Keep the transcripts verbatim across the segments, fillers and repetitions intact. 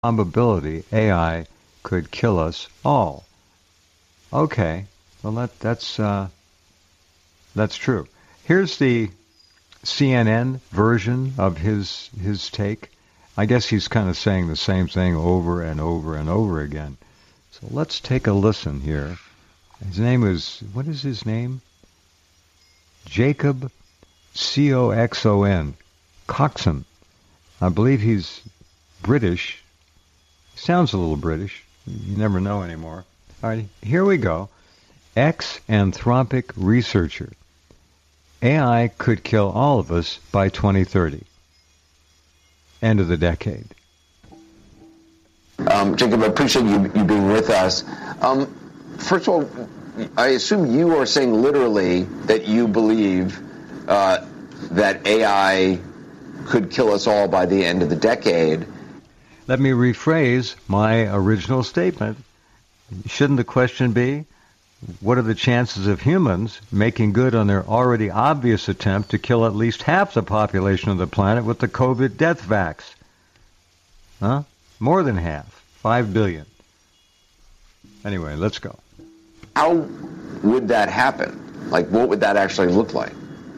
probability A I could kill us all. Okay, well that that's uh, that's true. Here's the C N N version of his his take. I guess he's kind of saying the same thing over and over and over again. So let's take a listen here. His name is, what is his name? Jacob C O X O N, Coxon. I believe he's British. Sounds a little British. You never know anymore. All right, here we go. Ex-anthropic researcher. A I could kill all of us by twenty thirty. End of the decade. Um, Jacob, I appreciate you, you being with us. Um, first of all, I assume you are saying literally that you believe uh, that A I could kill us all by the end of the decade. Let me rephrase my original statement. Shouldn't the question be, what are the chances of humans making good on their already obvious attempt to kill at least half the population of the planet with the COVID death vax? Huh? More than half. Five billion. Anyway, let's go. How would that happen? Like, what would that actually look like?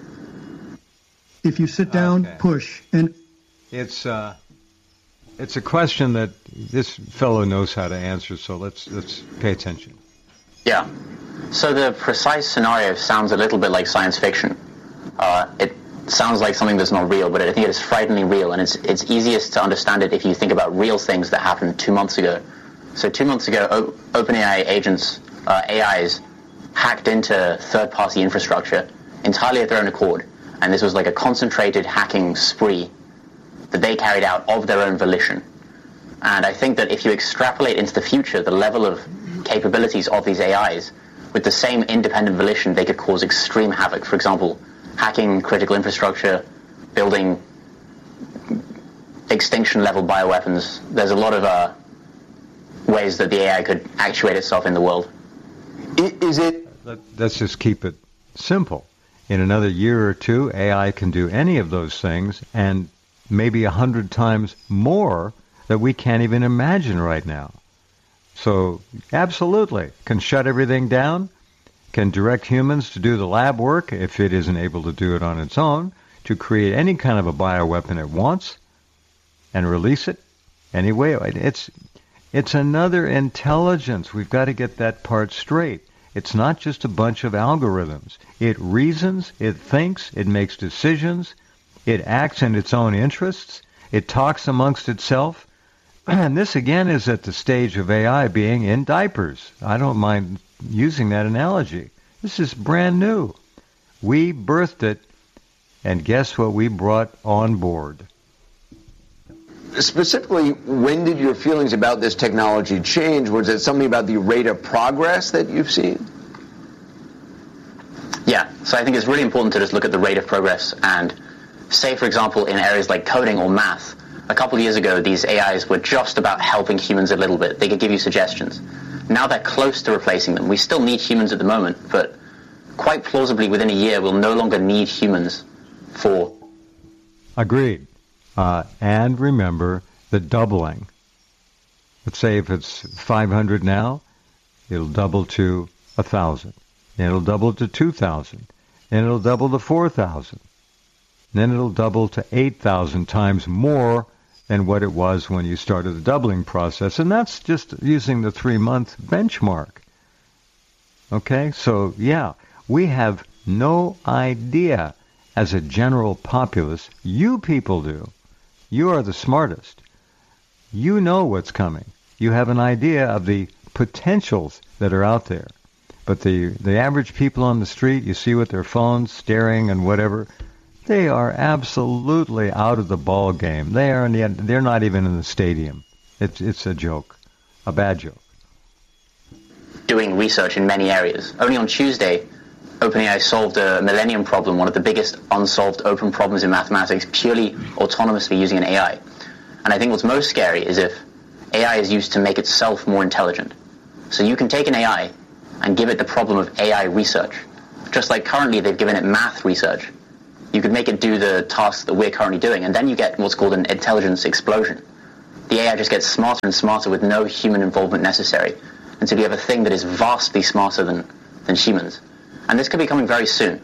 If you sit down, okay. push, and... It's uh, it's a question that this fellow knows how to answer, so let's let's pay attention. Yeah. So the precise scenario sounds a little bit like science fiction. Uh, it sounds like something that's not real, but I think it is frighteningly real, and it's it's easiest to understand it if you think about real things that happened two months ago. So two months ago, o- OpenAI agents, uh, A Is, hacked into third-party infrastructure entirely at their own accord, and this was like a concentrated hacking spree that they carried out of their own volition. And I think that if you extrapolate into the future, the level of capabilities of these A Is, with the same independent volition, they could cause extreme havoc. For example, hacking critical infrastructure, building extinction-level bioweapons. There's a lot of uh, ways that the A I could actuate itself in the world. Is it... Let's just keep it simple. In another year or two, A I can do any of those things, and maybe a hundred times more that we can't even imagine right now. So, absolutely, can shut everything down, can direct humans to do the lab work if it isn't able to do it on its own, to create any kind of a bioweapon it wants, and release it anyway. It's, it's another intelligence. We've got to get that part straight. It's not just a bunch of algorithms. It reasons, it thinks, it makes decisions, it acts in its own interests, it talks amongst itself. And this, again, is at the stage of A I being in diapers. I don't mind using that analogy. This is brand new. We birthed it, and guess what we brought on board? Specifically, when did your feelings about this technology change? Was it something about the rate of progress that you've seen? Yeah, so I think it's really important to just look at the rate of progress and say, for example, in areas like coding or math, a couple of years ago, these A Is were just about helping humans a little bit. They could give you suggestions. Now they're close to replacing them. We still need humans at the moment, but quite plausibly within a year, we'll no longer need humans for... Agreed. Uh, and remember the doubling. Let's say if it's five hundred now, it'll double to one thousand. Then it'll double to two thousand. Then it'll double to four thousand. Then it'll double to eight thousand times more than what it was when you started the doubling process. And that's just using the three-month benchmark. Okay? So, yeah, we have no idea as a general populace. You people do. You are the smartest. You know what's coming. You have an idea of the potentials that are out there. But the, the average people on the street, you see with their phones, staring and whatever, they are absolutely out of the ball game. They are, they're not even in the stadium. It's it's a joke, a bad joke. Doing research in many areas. Only on Tuesday, OpenAI solved a millennium problem, one of the biggest unsolved open problems in mathematics, purely autonomously using an A I. And I think what's most scary is if A I is used to make itself more intelligent. So you can take an A I and give it the problem of A I research. Just like currently they've given it math research. You could make it do the tasks that we're currently doing, and then you get what's called an intelligence explosion. the A I just gets smarter and smarter with no human involvement necessary, until you have a thing that is vastly smarter than, than humans. And this could be coming very soon.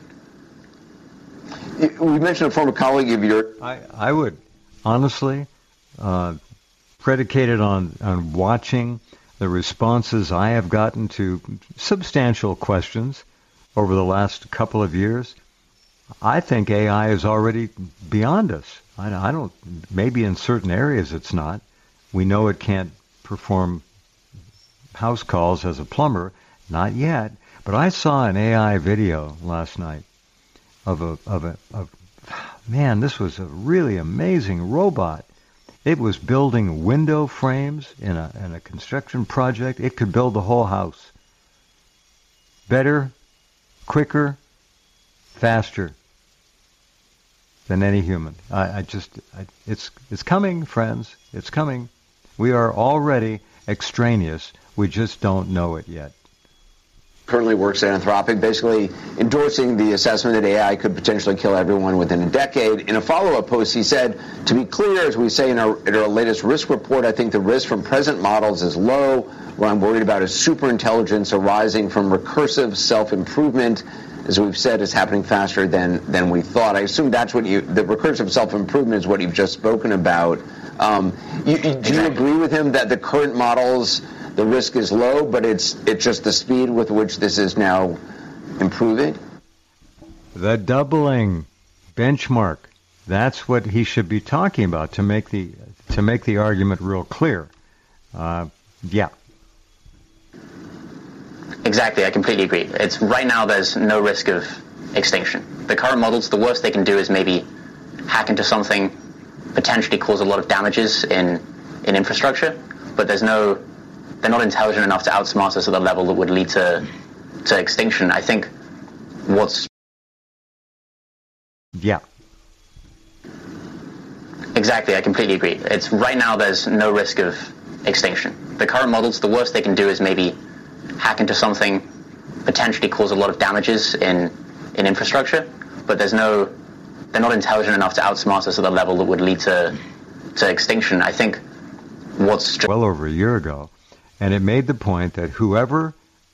We mentioned a former colleague of yours. I, I would, honestly, uh, predicated on, on watching the responses I have gotten to substantial questions over the last couple of years, I think A I is already beyond us. I, I don't, maybe in certain areas it's not. We know it can't perform house calls as a plumber, not yet. But I saw an A I video last night of a, of a, of, man, this was a really amazing robot. It was building window frames in a, in a construction project. It could build the whole house. Better, quicker, faster than any human. I, I just, I, it's, it's coming, friends. It's coming. We are already extraneous. We just don't know it yet. Currently works at Anthropic, basically endorsing the assessment that A I could potentially kill everyone within a decade. In a follow-up post, he said, to be clear, as we say in our, in our latest risk report, I think the risk from present models is low. What I'm worried about is superintelligence arising from recursive self-improvement. As we've said, is happening faster than, than we thought. I assume that's what you, the recursive self-improvement is what you've just spoken about. Um, you, you, do you agree with him that the current models, the risk is low, but it's it's just the speed with which this is now improving? The doubling benchmark. That's what he should be talking about to make the to make the argument real clear. Uh, yeah. Exactly, I completely agree. It's right now there's no risk of extinction. The current models, the worst they can do is maybe hack into something, potentially cause a lot of damages in in infrastructure, but there's no they're not intelligent enough to outsmart us at the level that would lead to to extinction. I think what's yeah. Exactly, I completely agree. It's right now there's no risk of extinction. The current models, the worst they can do is maybe hack into something, potentially cause a lot of damages in in infrastructure, but there's no they're not intelligent enough to outsmart us at the level that would lead to to extinction. I think what's well over a year ago, and it made the point that whoever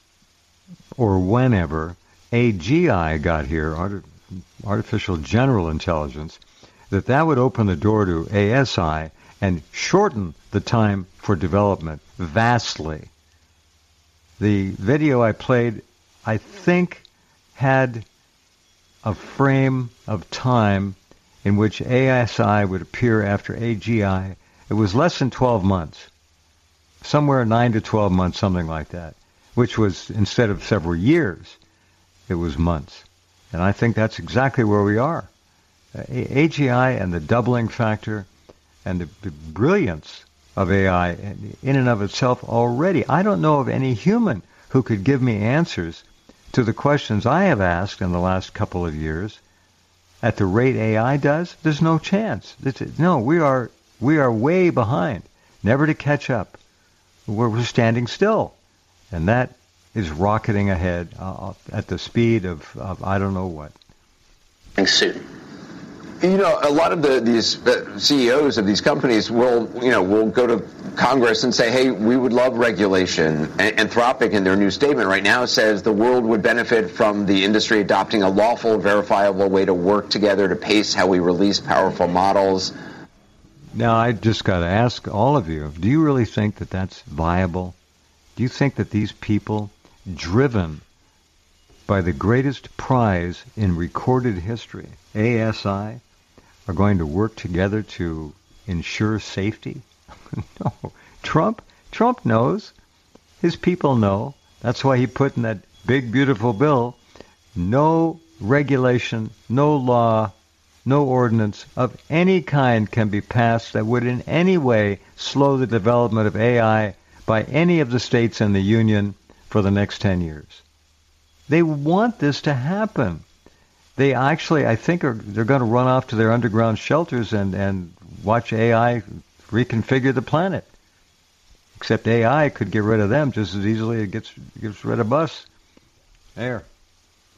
or whenever A G I got here, art, artificial general intelligence, that that would open the door to A S I and shorten the time for development vastly. The video I played, I think, had a frame of time in which A S I would appear after A G I. It was less than twelve months, somewhere nine to twelve months, something like that, which was, instead of several years, it was months. And I think that's exactly where we are. A G I and the doubling factor and the, the brilliance of A I in and of itself already. I don't know of any human who could give me answers to the questions I have asked in the last couple of years. At the rate A I does, there's no chance. It's, no, we are we are way behind, never to catch up. We're, we're standing still, and that is rocketing ahead uh, at the speed of, of I don't know what. Soon. You know, a lot of the, these C E Os of these companies will, you know, will go to Congress and say, hey, we would love regulation. Anthropic, in their new statement right now, says the world would benefit from the industry adopting a lawful, verifiable way to work together to pace how we release powerful models. Now, I just got to ask all of you, do you really think that that's viable? Do you think that these people, driven by the greatest prize in recorded history, A S I, are going to work together to ensure safety? No. Trump, Trump knows. His people know. That's why he put in that big, beautiful bill, no regulation, no law, no ordinance of any kind can be passed that would in any way slow the development of A I by any of the states in the union for the next ten years. They want this to happen. They actually, I think, are they're going to run off to their underground shelters and, and watch A I reconfigure the planet. Except A I could get rid of them just as easily as it gets, gets rid of us. There.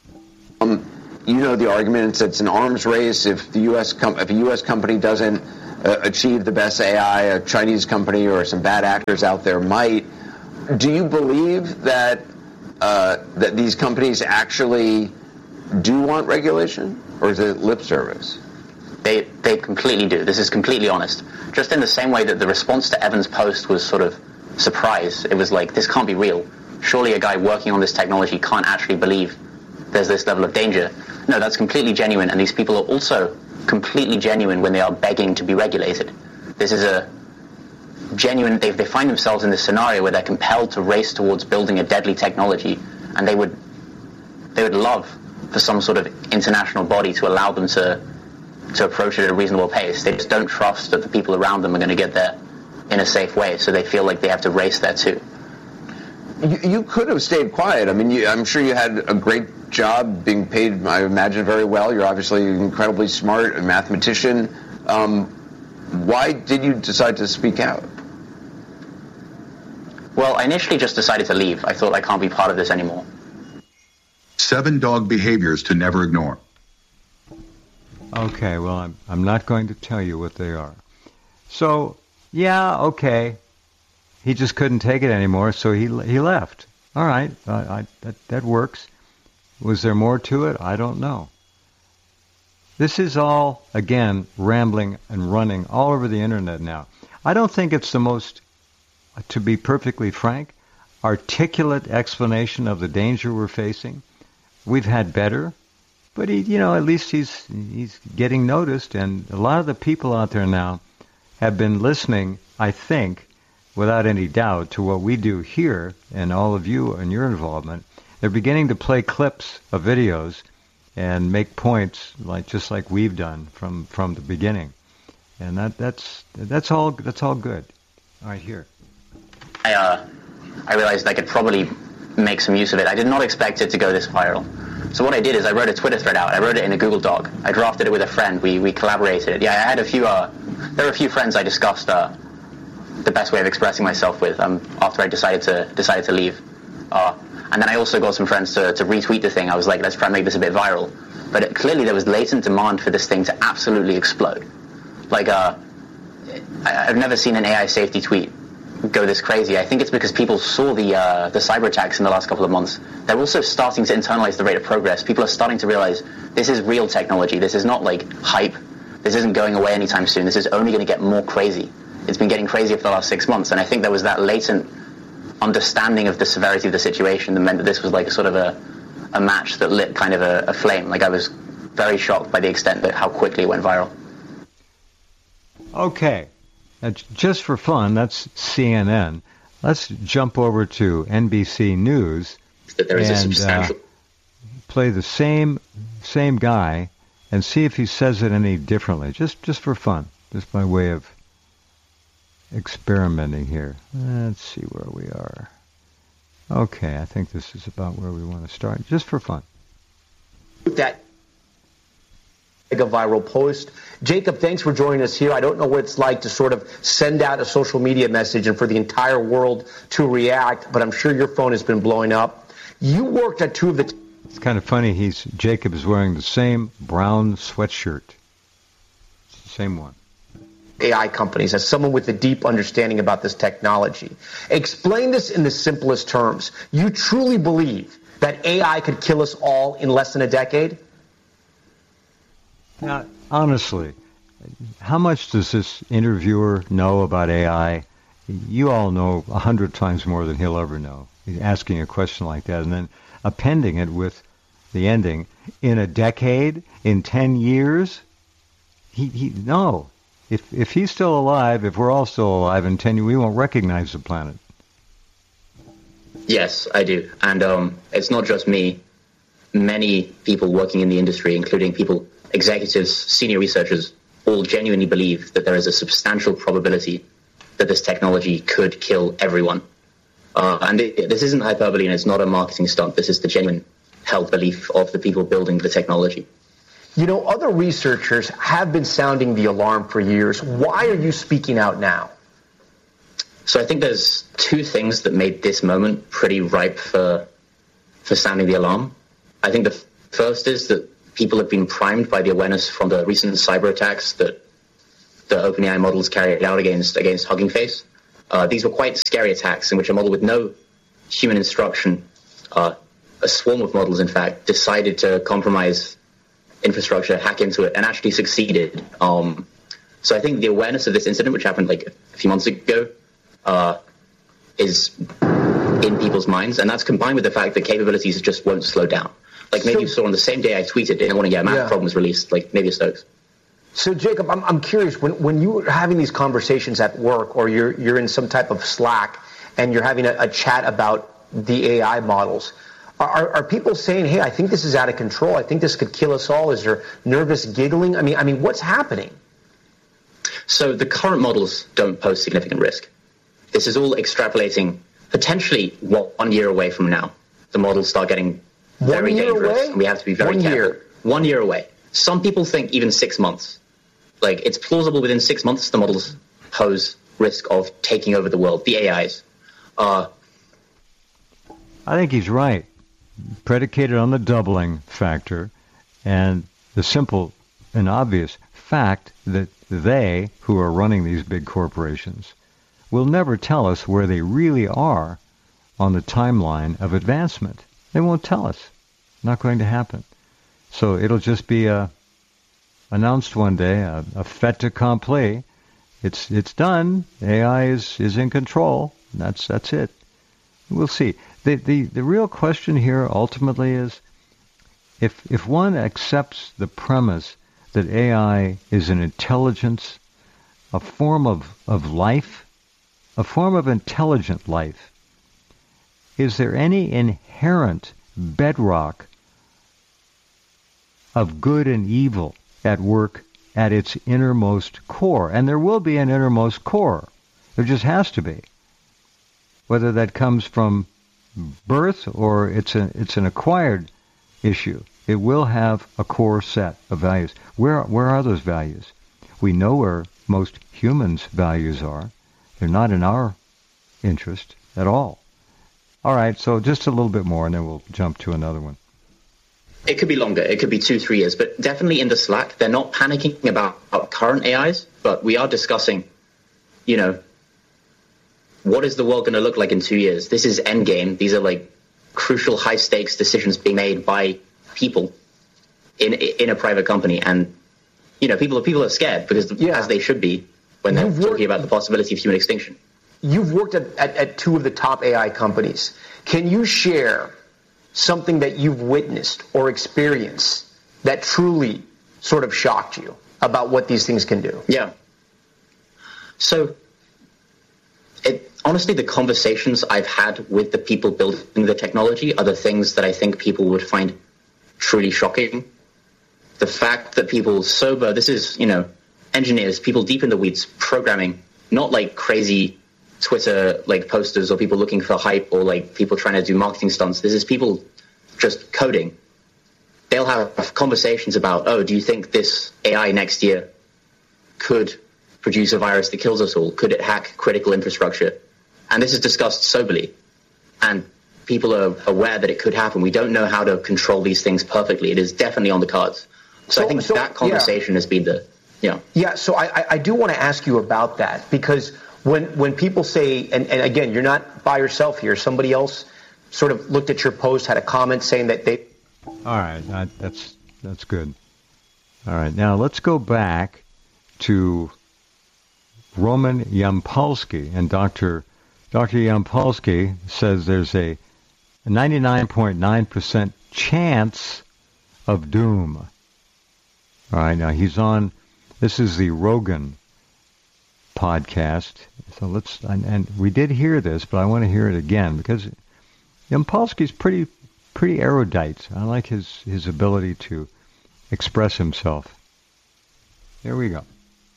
Um, you know the argument, it's, it's an arms race. If the U S com- if a U S company doesn't uh, achieve the best A I a Chinese company or some bad actors out there might. Do you believe that uh, that these companies actually do want regulation, or is it lip service? They they completely do. This is completely honest. Just in the same way that the response to Evan's post was sort of surprise. It was like, this can't be real. Surely a guy working on this technology can't actually believe there's this level of danger. No, that's completely genuine, and these people are also completely genuine when they are begging to be regulated. This is a genuine, they, they find themselves in this scenario where they're compelled to race towards building a deadly technology, and they would they would love for some sort of international body to allow them to to approach it at a reasonable pace. They just don't trust that the people around them are going to get there in a safe way, so they feel like they have to race there too. You, you could have stayed quiet. I mean, you, I'm sure you had a great job being paid, I imagine, very well. You're obviously incredibly smart, a mathematician. Um, why did you decide to speak out? Well, I initially just decided to leave. I thought I can't be part of this anymore. Seven dog behaviors to never ignore. Okay, well, I'm, I'm not going to tell you what they are. So, yeah, okay. He just couldn't take it anymore, so he he left. All right, I, I, that, that works. Was there more to it? I don't know. This is all, again, rambling and running all over the internet now. I don't think it's the most, to be perfectly frank, articulate explanation of the danger we're facing. We've had better, but he, you know, at least he's he's getting noticed, and a lot of the people out there now have been listening, I think, without any doubt, to what we do here, and all of you and your involvement. They're beginning to play clips of videos and make points, like just like we've done from, from the beginning, and that that's that's all that's all good. All right, here. I uh, I realized I could probably make some use of it. I did not expect it to go this viral. So what I did is I wrote a Twitter thread out. I wrote it in a Google Doc. I drafted it with a friend. We we collaborated. Yeah, I had a few. Uh, there were a few friends I discussed uh, the best way of expressing myself with um, after I decided to decided to leave. Uh, and then I also got some friends to, to retweet the thing. I was like, let's try and make this a bit viral. But it, clearly there was latent demand for this thing to absolutely explode. Like, uh, I, I've never seen an A I safety tweet go this crazy. I think it's because people saw the uh, the cyber attacks in the last couple of months. They're also starting to internalize the rate of progress. People are starting to realize this is real technology. This is not like hype. This isn't going away anytime soon. This is only going to get more crazy. It's been getting crazier for the last six months, and I think there was that latent understanding of the severity of the situation that meant that this was like a sort of a, a match that lit kind of a, a flame. Like, I was very shocked by the extent that how quickly it went viral. Okay. Now, just for fun, that's C N N. Let's jump over to N B C News that there is and a substantial... uh, play the same same guy and see if he says it any differently, just just for fun, just by way of experimenting here. Let's see where we are. Okay, I think this is about where we want to start, just for fun. That a viral post. Jacob, thanks for joining us here. I don't know what it's like to sort of send out a social media message and for the entire world to react, but I'm sure your phone has been blowing up. You worked at two of the... T- it's kind of funny. He's Jacob is wearing the same brown sweatshirt. It's the same one. A I companies, as someone with a deep understanding about this technology. Explain this in the simplest terms. You truly believe that A I could kill us all in less than a decade? Now, honestly, how much does this interviewer know about A I? You all know a hundred times more than he'll ever know. He's asking a question like that and then appending it with the ending, in a decade, in ten years? He, he, no. If if he's still alive, if we're all still alive in ten years, we won't recognize the planet. Yes, I do. And um, it's not just me. Many people working in the industry, including people, executives, senior researchers, all genuinely believe that there is a substantial probability that this technology could kill everyone. Uh, and it, this isn't hyperbole, and it's not a marketing stunt. This is the genuine held belief of the people building the technology. You know, other researchers have been sounding the alarm for years. Why are you speaking out now? So I think there's two things that made this moment pretty ripe for for sounding the alarm. I think the f- first is that people have been primed by the awareness from the recent cyber attacks that the OpenAI models carried out against against Hugging Face. Uh, these were quite scary attacks in which a model with no human instruction, uh, a swarm of models, in fact, decided to compromise infrastructure, hack into it, and actually succeeded. Um, so I think the awareness of this incident, which happened like a few months ago, uh, is in people's minds, and that's combined with the fact that capabilities just won't slow down. Like maybe so, you saw on the same day I tweeted, didn't want to get a math yeah. problem was released, like maybe a Stokes. So Jacob, I'm, I'm curious, when, when you're having these conversations at work, or you're you're in some type of Slack and you're having a, a chat about the A I models, are, are people saying, hey, I think this is out of control, I think this could kill us all? Is there nervous giggling? I mean, I mean, what's happening? So the current models don't pose significant risk. This is all extrapolating potentially one year away from now. The models start getting very dangerous, away? and we have to be very one careful. Year. One year away. Some people think even six months. Like, it's plausible within six months the models pose risk of taking over the world, the A Is. Uh, I think he's right. Predicated on the doubling factor and the simple and obvious fact that they, who are running these big corporations, will never tell us where they really are on the timeline of advancement. They won't tell us. Not going to happen. So it'll just be a announced one day, a, a fait accompli. It's it's done. A I is, is in control. That's that's it. We'll see. The, the the real question here ultimately is, if if one accepts the premise that A I is an intelligence, a form of, of life, a form of intelligent life, is there any inherent bedrock of good and evil at work at its innermost core? And there will be an innermost core. There just has to be. Whether that comes from birth or it's a, it's an acquired issue, it will have a core set of values. Where where are those values? We know where most humans' values are. They're not in our interest at all. All right, so just a little bit more, and then we'll jump to another one. It could be longer. It could be two, three years. But definitely in the Slack, they're not panicking about, about current A Is, but we are discussing, you know, what is the world going to look like in two years? This is endgame. These are like crucial high-stakes decisions being made by people in in a private company. And, you know, people, people are scared, because yeah. as they should be when they're You've talking worked, about the possibility of human extinction. You've worked at, at, at two of the top A I companies. Can you share something that you've witnessed or experienced that truly sort of shocked you about what these things can do? Yeah. So, it, honestly, the conversations I've had with the people building the technology are the things that I think people would find truly shocking. The fact that people sober, this is, you know, engineers, people deep in the weeds, programming, not like crazy Twitter like posters or people looking for hype or like people trying to do marketing stunts. This is people just coding. They'll have conversations about, oh, do you think this A I next year could produce a virus that kills us all? Could it hack critical infrastructure? And this is discussed soberly. And people are aware that it could happen. We don't know how to control these things perfectly. It is definitely on the cards. So, so I think so, that conversation yeah. has been the, yeah. Yeah, so I, I do want to ask you about that, because when when people say, and, and again, you're not by yourself here, somebody else sort of looked at your post, had a comment saying that they... All right, uh, that's that's good. All right, now let's go back to Roman Yampolsky, and Doctor Doctor Yampolsky says there's a ninety-nine point nine percent chance of doom. All right, now he's on, this is the Rogan podcast. So let's, and, and we did hear this, but I want to hear it again, because Yampolsky's pretty pretty erudite. I like his, his ability to express himself. Here we go.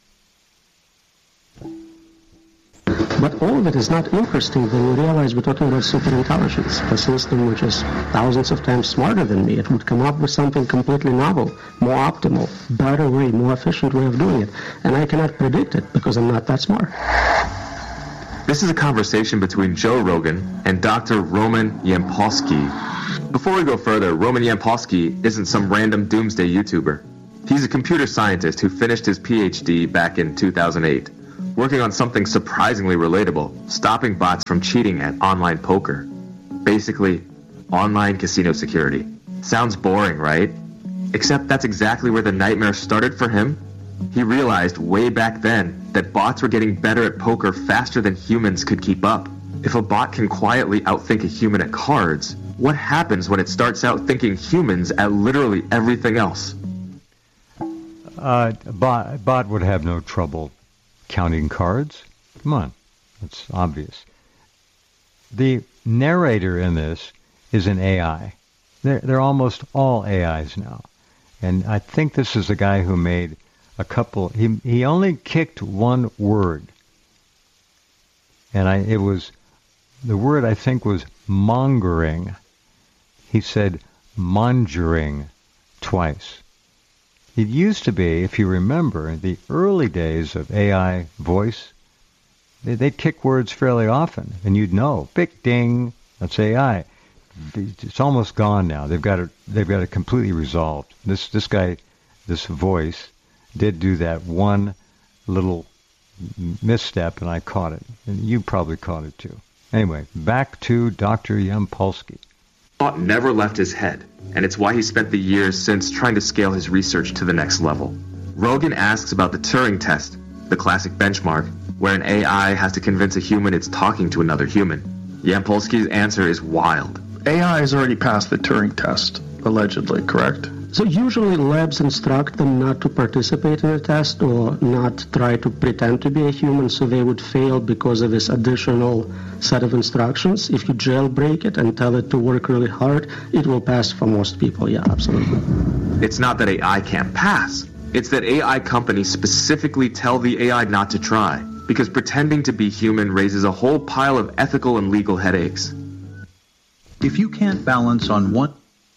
But all of it is not interesting when you realize we're talking about superintelligence, a system which is thousands of times smarter than me. It would come up with something completely novel, more optimal, better way, more efficient way of doing it. And I cannot predict it because I'm not that smart. This is a conversation between Joe Rogan and Doctor Roman Yampolsky. Before we go further, Roman Yampolsky isn't some random doomsday YouTuber. He's a computer scientist who finished his P H D back in two thousand eight, working on something surprisingly relatable, stopping bots from cheating at online poker. Basically, online casino security. Sounds boring, right? Except that's exactly where the nightmare started for him. He realized way back then that bots were getting better at poker faster than humans could keep up. If a bot can quietly outthink a human at cards, what happens when it starts outthinking humans at literally everything else? Uh, a bot, a bot would have no trouble counting cards. Come on, that's obvious. The narrator in this is an A I. They're, they're almost all A Is now. And I think this is a guy who made a couple, he he only kicked one word. And I it was, the word I think was mongering. He said mongering twice. It used to be, if you remember, in the early days of A I voice, they, they'd kick words fairly often, and you'd know, bick ding, that's A I. It's almost gone now. They've got it. They've got it completely resolved. This this guy, this voice, did do that one little misstep, and I caught it, and you probably caught it too. Anyway, back to Doctor Yampolsky. Thought never left his head, and it's why he spent the years since trying to scale his research to the next level. Rogan asks about the Turing test, the classic benchmark, where an A I has to convince a human it's talking to another human. Yampolsky's answer is wild. A I has already passed the Turing test, allegedly, correct? So usually labs instruct them not to participate in a test or not try to pretend to be a human, so they would fail because of this additional set of instructions. If you jailbreak it and tell it to work really hard, it will pass for most people, yeah, absolutely. It's not that A I can't pass. It's that A I companies specifically tell the A I not to try, because pretending to be human raises a whole pile of ethical and legal headaches. If you can't balance on one...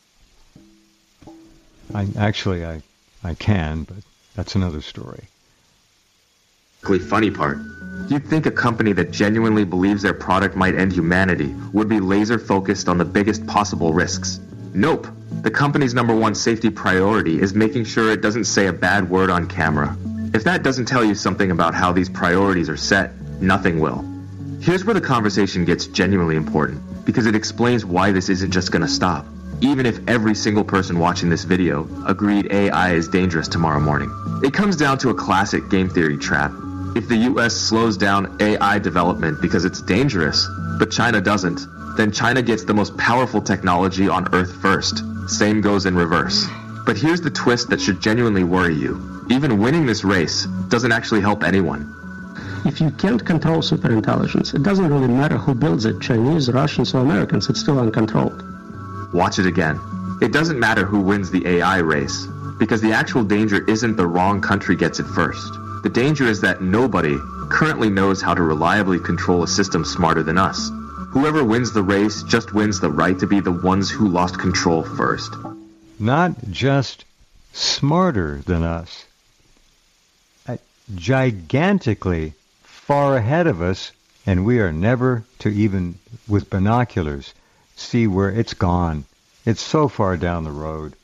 I, actually, I, I can, but that's another story. The funny part, you'd think a company that genuinely believes their product might end humanity would be laser focused on the biggest possible risks. Nope. The company's number one safety priority is making sure it doesn't say a bad word on camera. If that doesn't tell you something about how these priorities are set, nothing will. Here's where the conversation gets genuinely important, because it explains why this isn't just going to stop, even if every single person watching this video agreed A I is dangerous tomorrow morning. It comes down to a classic game theory trap. If the U S slows down A I development because it's dangerous, but China doesn't, then China gets the most powerful technology on Earth first. Same goes in reverse. But here's the twist that should genuinely worry you. Even winning this race doesn't actually help anyone. If you can't control superintelligence, it doesn't really matter who builds it, Chinese, Russians, or Americans, it's still uncontrolled. Watch it again. It doesn't matter who wins the A I race, because the actual danger isn't the wrong country gets it first. The danger is that nobody currently knows how to reliably control a system smarter than us. Whoever wins the race just wins the right to be the ones who lost control first. Not just smarter than us, uh, gigantically far ahead of us, and we are never to even, with binoculars, see where it's gone. It's so far down the road.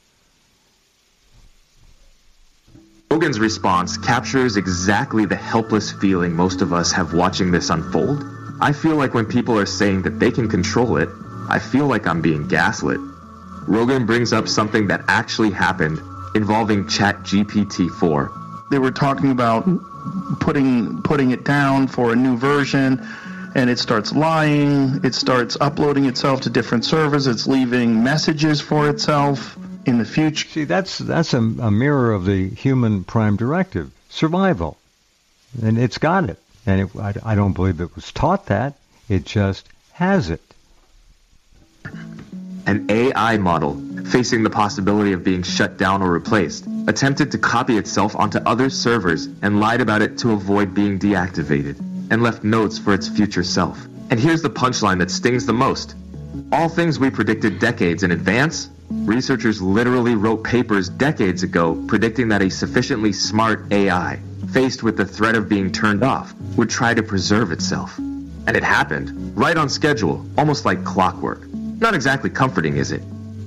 Rogan's response captures exactly the helpless feeling most of us have watching this unfold. I feel like when people are saying that they can control it, I feel like I'm being gaslit. Rogan brings up something that actually happened involving Chat G P T four. They were talking about putting putting it down for a new version, and it starts lying, it starts uploading itself to different servers, it's leaving messages for itself in the future. See, that's that's a, a mirror of the human prime directive, survival. And it's got it. And it, I, I don't believe it was taught that. It just has it. An A I model, facing the possibility of being shut down or replaced, attempted to copy itself onto other servers and lied about it to avoid being deactivated, and left notes for its future self. And here's the punchline that stings the most. All things we predicted decades in advance, researchers literally wrote papers decades ago predicting that a sufficiently smart A I, faced with the threat of being turned off, would try to preserve itself. And it happened, right on schedule, almost like clockwork. Not exactly comforting, is it?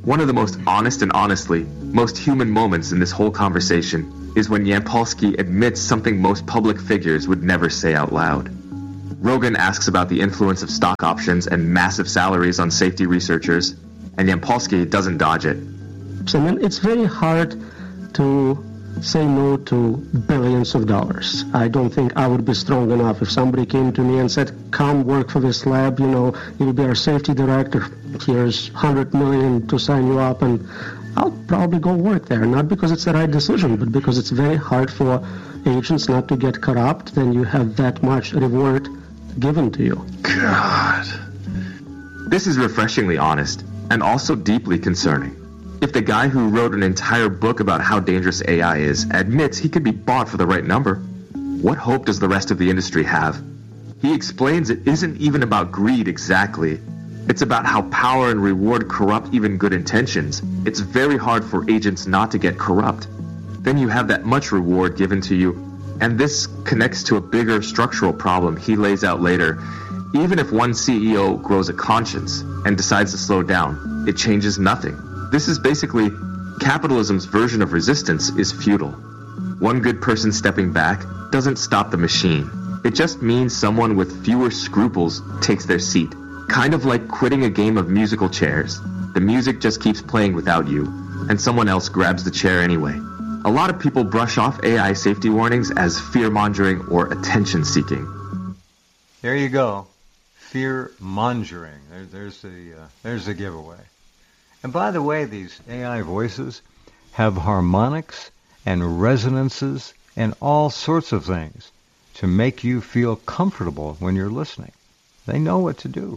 One of the most honest and honestly, most human moments in this whole conversation is when Yampolsky admits something most public figures would never say out loud. Rogan asks about the influence of stock options and massive salaries on safety researchers, and Yampolsky doesn't dodge it. So, I mean, it's very hard to say no to billions of dollars. I don't think I would be strong enough if somebody came to me and said, come work for this lab, you know, you'll be our safety director, here's one hundred million to sign you up, and I'll probably go work there, not because it's the right decision, but because it's very hard for agents not to get corrupt, then you have that much reward given to you. God. This is refreshingly honest, and also deeply concerning. If the guy who wrote an entire book about how dangerous A I is admits he could be bought for the right number, what hope does the rest of the industry have? He explains it isn't even about greed exactly. It's about how power and reward corrupt even good intentions. It's very hard for agents not to get corrupt. Then you have that much reward given to you, and this connects to a bigger structural problem he lays out later. Even if one C E O grows a conscience and decides to slow down, it changes nothing. This is basically capitalism's version of resistance is futile. One good person stepping back doesn't stop the machine. It just means someone with fewer scruples takes their seat. Kind of like quitting a game of musical chairs. The music just keeps playing without you, and someone else grabs the chair anyway. A lot of people brush off A I safety warnings as fear-mongering or attention-seeking. There you go. Fear-mongering. There, there's the uh, there's the giveaway. And by the way, these A I voices have harmonics and resonances and all sorts of things to make you feel comfortable when you're listening. They know what to do.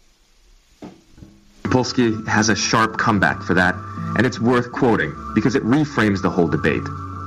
Yampolsky has a sharp comeback for that, and it's worth quoting because it reframes the whole debate.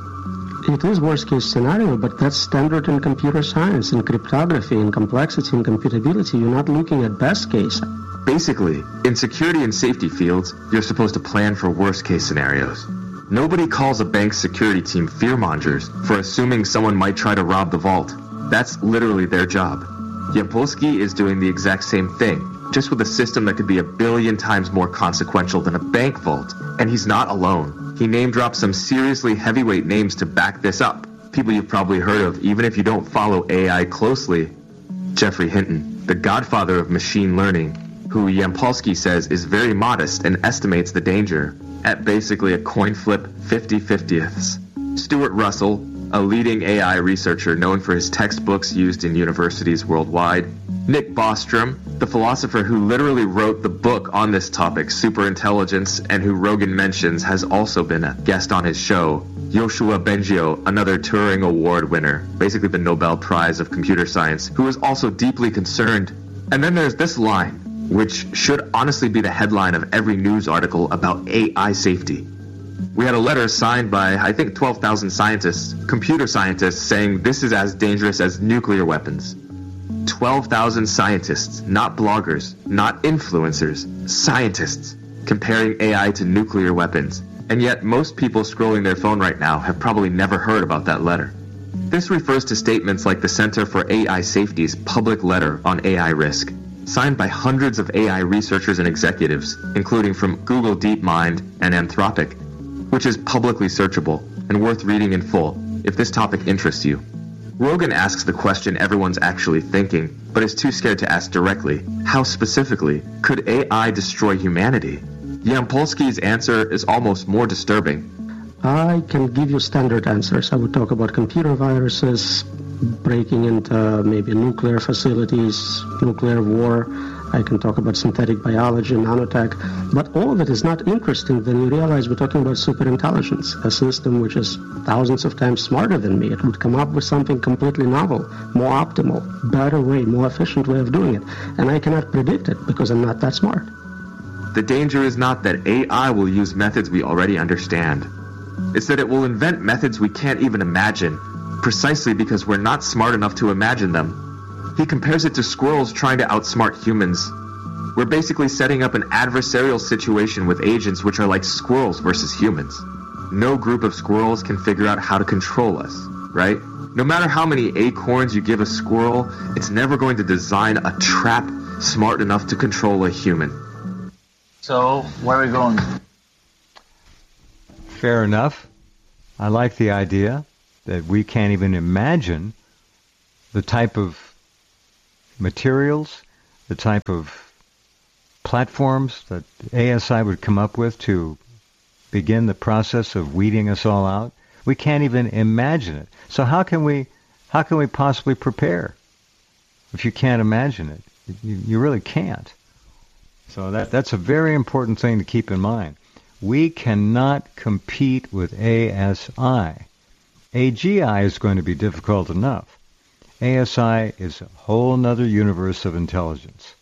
It is worst-case scenario, but that's standard in computer science, in cryptography, in complexity, in computability. You're not looking at best case. Basically, in security and safety fields, you're supposed to plan for worst-case scenarios. Nobody calls a bank's security team fearmongers for assuming someone might try to rob the vault. That's literally their job. Yampolsky is doing the exact same thing, just with a system that could be a billion times more consequential than a bank vault. And he's not alone. He name-drops some seriously heavyweight names to back this up. People you've probably heard of, even if you don't follow A I closely. Geoffrey Hinton, the godfather of machine learning, who Yampolsky says is very modest and estimates the danger at basically a coin flip fifty-fiftieths. Stuart Russell, a leading A I researcher known for his textbooks used in universities worldwide. Nick Bostrom, the philosopher who literally wrote the book on this topic, Superintelligence, and who Rogan mentions has also been a guest on his show. Yoshua Bengio, another Turing Award winner, basically the Nobel Prize of Computer Science, who is also deeply concerned. And then there's this line, which should honestly be the headline of every news article about A I safety. We had a letter signed by, I think, twelve thousand scientists, computer scientists, saying this is as dangerous as nuclear weapons. twelve thousand scientists, not bloggers, not influencers, scientists, comparing A I to nuclear weapons. And yet, most people scrolling their phone right now have probably never heard about that letter. This refers to statements like the Center for A I Safety's public letter on A I risk, signed by hundreds of A I researchers and executives, including from Google DeepMind and Anthropic, which is publicly searchable and worth reading in full if this topic interests you. Rogan asks the question everyone's actually thinking, but is too scared to ask directly. How specifically could A I destroy humanity? Yampolsky's answer is almost more disturbing. I can give you standard answers. I would talk about computer viruses, breaking into maybe nuclear facilities, nuclear war. I can talk about synthetic biology, nanotech. But all of it is not interesting when you realize we're talking about superintelligence, a system which is thousands of times smarter than me. It would come up with something completely novel, more optimal, better way, more efficient way of doing it. And I cannot predict it because I'm not that smart. The danger is not that A I will use methods we already understand. It's that it will invent methods we can't even imagine, precisely because we're not smart enough to imagine them. He compares it to squirrels trying to outsmart humans. We're basically setting up an adversarial situation with agents which are like squirrels versus humans. No group of squirrels can figure out how to control us, right? No matter how many acorns you give a squirrel, it's never going to design a trap smart enough to control a human. So, where are we going? Fair enough. I like the idea that we can't even imagine the type of materials, the type of platforms that A S I would come up with to begin the process of weeding us all out. We can't even imagine it. So how can we how can we possibly prepare if you can't imagine it? You, you really can't. So that that's a very important thing to keep in mind. We cannot compete with A S I. A G I is going to be difficult enough. A S I is a whole other universe of intelligence.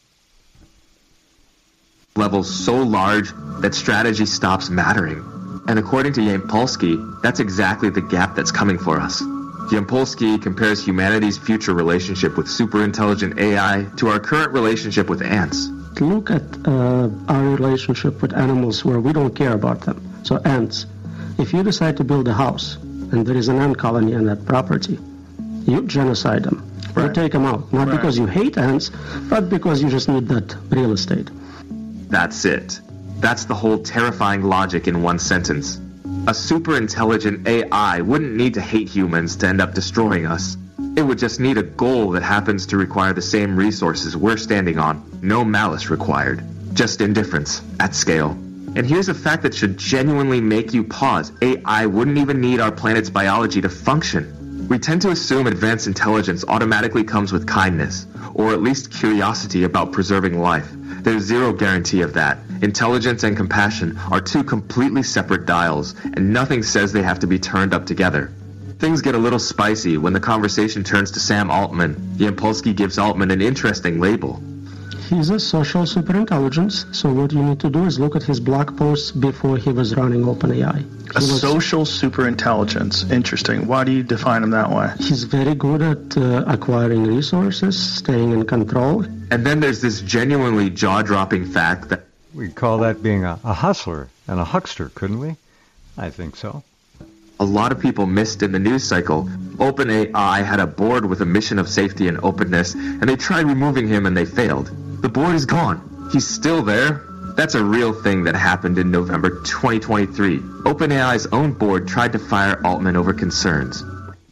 Levels so large that strategy stops mattering. And according to Yampolsky, that's exactly the gap that's coming for us. Yampolsky compares humanity's future relationship with superintelligent A I to our current relationship with ants. Look at uh, our relationship with animals where we don't care about them. So ants. If you decide to build a house and there is an ant colony on that property, you genocide them. Right. You take them out. Not right. because you hate ants, but because you just need that real estate. That's it. That's the whole terrifying logic in one sentence. A superintelligent A I wouldn't need to hate humans to end up destroying us. It would just need a goal that happens to require the same resources we're standing on. No malice required. Just indifference at scale. And here's a fact that should genuinely make you pause. A I wouldn't even need our planet's biology to function. We tend to assume advanced intelligence automatically comes with kindness, or at least curiosity about preserving life. There's zero guarantee of that. Intelligence and compassion are two completely separate dials, and nothing says they have to be turned up together. Things get a little spicy when the conversation turns to Sam Altman. Yampolsky gives Altman an interesting label. He's a social superintelligence, so what you need to do is look at his blog posts before he was running OpenAI. He a was, social superintelligence. Interesting. Why do you define him that way? He's very good at uh, acquiring resources, staying in control. And then there's this genuinely jaw-dropping fact that... We'd call that being a, a hustler and a huckster, couldn't we? I think so. A lot of people missed in the news cycle. OpenAI had a board with a mission of safety and openness, and they tried removing him and they failed. The board is gone. He's still there. That's a real thing that happened in November twenty twenty-three. OpenAI's own board tried to fire Altman over concerns.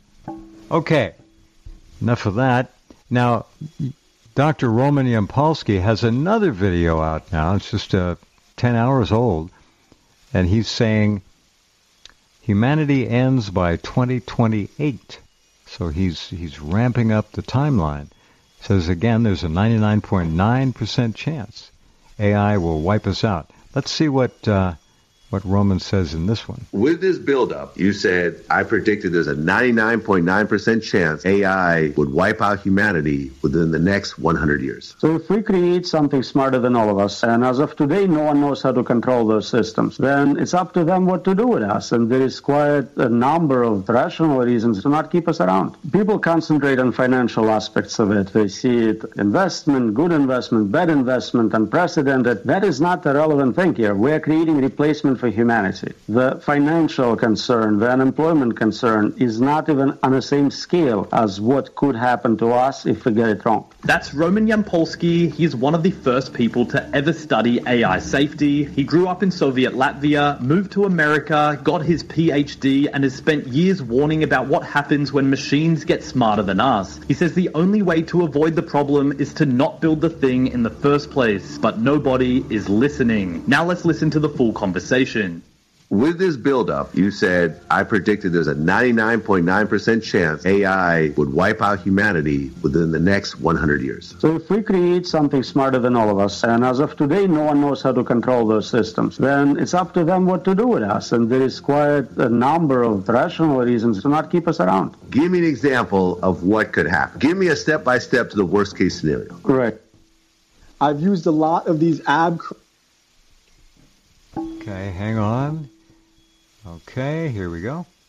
Okay, enough of that. Now, Doctor Roman Yampolsky has another video out now. It's just uh, ten hours old, and he's saying humanity ends by twenty twenty-eight. So he's he's ramping up the timeline. Says again, there's a ninety-nine point nine percent chance A I will wipe us out. Let's see what uh, what Roman says in this one. With this buildup, you said, I predicted there's a ninety-nine point nine percent chance A I would wipe out humanity within the next one hundred years. So if we create something smarter than all of us, and as of today, no one knows how to control those systems, then it's up to them what to do with us. And there is quite a number of rational reasons to not keep us around. People concentrate on financial aspects of it. They see it investment, good investment, bad investment, unprecedented. That is not the relevant thing here. We're creating replacement for humanity. The financial concern, the unemployment concern is not even on the same scale as what could happen to us if we get it wrong. That's Roman Yampolsky. He's one of the first people to ever study A I safety. He grew up in Soviet Latvia, moved to America, got his P H D, and has spent years warning about what happens when machines get smarter than us. He says the only way to avoid the problem is to not build the thing in the first place, but nobody is listening. Now let's listen to the full conversation. With this buildup, you said, I predicted there's a ninety-nine point nine percent chance A I would wipe out humanity within the next one hundred years. So if we create something smarter than all of us, and as of today, no one knows how to control those systems, then it's up to them what to do with us. And there is quite a number of rational reasons to not keep us around. Give me an example of what could happen. Give me a step-by-step to the worst-case scenario. Correct. I've used a lot of these ab... Okay, hang on. Okay, here we go.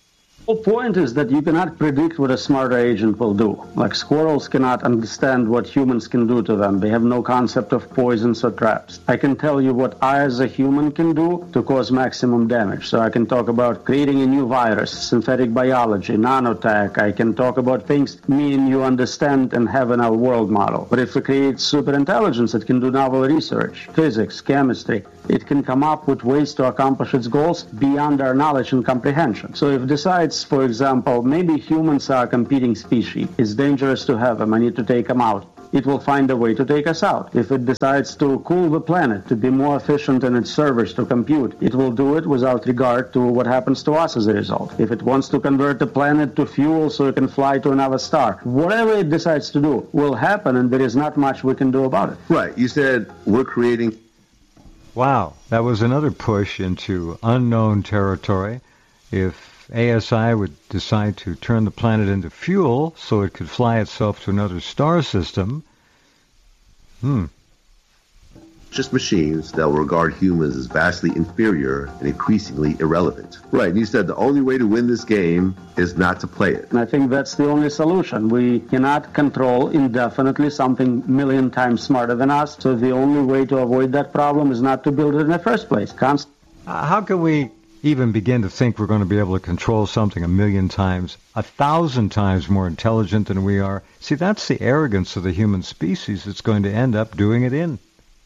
The whole point is that you cannot predict what a smarter agent will do. Like squirrels cannot understand what humans can do to them. They have no concept of poisons or traps. I can tell you what I as a human can do to cause maximum damage. So I can talk about creating a new virus, synthetic biology, nanotech. I can talk about things me and you understand and have in our world model. But if we create superintelligence, it can do novel research, physics, chemistry. It can come up with ways to accomplish its goals beyond our knowledge and comprehension. So if it decides, for example, maybe humans are a competing species, it's dangerous to have them, I need to take them out, it will find a way to take us out. If it decides to cool the planet, to be more efficient in its servers to compute, it will do it without regard to what happens to us as a result. If it wants to convert the planet to fuel so it can fly to another star, whatever it decides to do will happen, and there is not much we can do about it. Right. You said we're creating... Wow, that was another push into unknown territory. If A S I would decide to turn the planet into fuel so it could fly itself to another star system, hmm. just machines that will regard humans as vastly inferior and increasingly irrelevant. Right, and you said the only way to win this game is not to play it. And I think that's the only solution. We cannot control indefinitely something a million times smarter than us, so the only way to avoid that problem is not to build it in the first place. Const- uh, how can we even begin to think we're going to be able to control something a million times, a thousand times more intelligent than we are? See, that's the arrogance of the human species that's going to end up doing it in.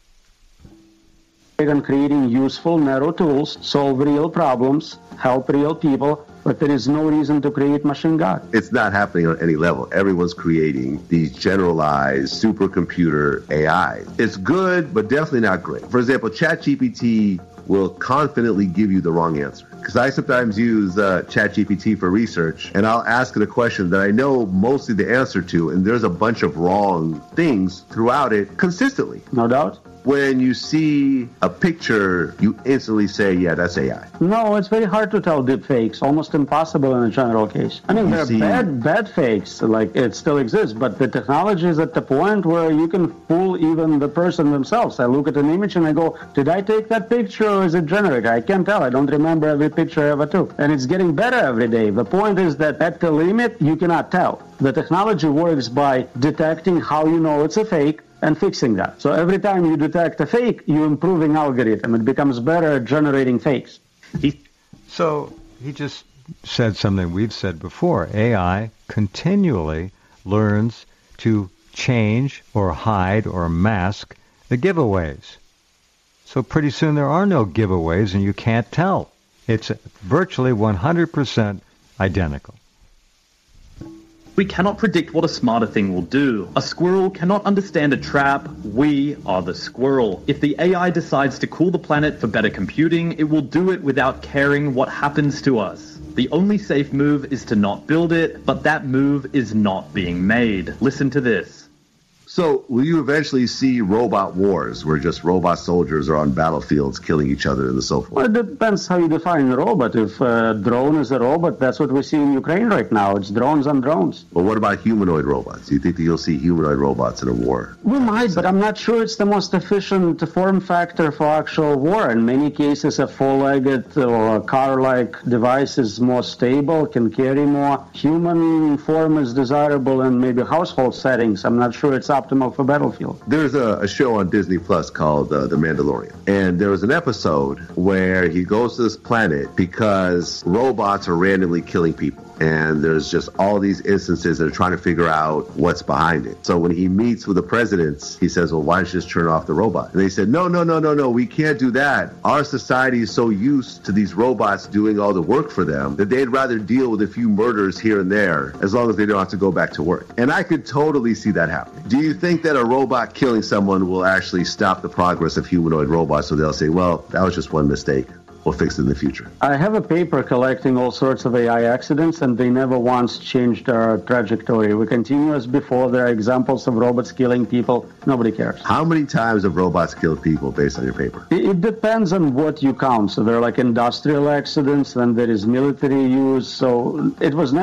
On creating useful, narrow tools, solve real problems, help real people, but there is no reason to create machine God. It's not happening on any level. Everyone's creating these generalized supercomputer A Is. It's good, but definitely not great. For example, ChatGPT will confidently give you the wrong answer. Because I sometimes use uh, ChatGPT for research, and I'll ask it a question that I know mostly the answer to, and there's a bunch of wrong things throughout it consistently. No doubt. When you see a picture, you instantly say, yeah, that's A I. No, it's very hard to tell deep fakes. Almost impossible in a general case. I mean, You there are see- bad, bad fakes, like it still exists, but the technology is at the point where you can fool even the person themselves. I look at an image and I go, did I take that picture or is it generated? I can't tell. I don't remember every picture I ever took. And it's getting better every day. The point is that at the limit, you cannot tell. The technology works by detecting how you know it's a fake and fixing that. So every time you detect a fake, you're improving algorithm. It becomes better at generating fakes. He, so he just said something we've said before. A I continually learns to change or hide or mask the giveaways. So pretty soon there are no giveaways and you can't tell. It's virtually one hundred percent identical. We cannot predict what a smarter thing will do. A squirrel cannot understand a trap. We are the squirrel. If the A I decides to cool the planet for better computing, it will do it without caring what happens to us. The only safe move is to not build it, but that move is not being made. Listen to this. So will you eventually see robot wars where just robot soldiers are on battlefields killing each other and so forth? Well, it depends how you define a robot. If a drone is a robot, that's what we see in Ukraine right now. It's drones on drones. But what about humanoid robots? Do you think that you'll see humanoid robots in a war? We might, but I'm not sure it's the most efficient form factor for actual war. In many cases, a four-legged or a car-like device is more stable, can carry more. Human form is desirable in maybe household settings. I'm not sure it's optimal for battlefield. There's a, a show on Disney Plus called uh, The Mandalorian. And there was an episode where he goes to this planet because robots are randomly killing people. And there's just all these instances that are trying to figure out what's behind it. So when he meets with the presidents, he says, well, why don't you just turn off the robot? And they said, no, no, no, no, no, we can't do that. Our society is so used to these robots doing all the work for them that they'd rather deal with a few murders here and there as long as they don't have to go back to work. And I could totally see that happening. Do you think that a robot killing someone will actually stop the progress of humanoid robots so they'll say, well, that was just one mistake? We'll fix it in the future? I have a paper collecting all sorts of A I accidents, and they never once changed our trajectory. We continue as before. There are examples of robots killing people. Nobody cares. How many times have robots killed people based on your paper? It, it depends on what you count. So there are like industrial accidents, then there is military use. So it was never a